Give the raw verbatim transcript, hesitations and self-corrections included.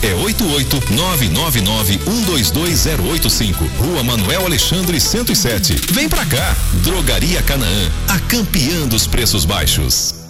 é oito oito nove nove nove um dois dois zero oito cinco. Rua Manuel Alexandre cento e sete. Vem pra cá. Drogaria Canaã, a campeã dos preços baixos.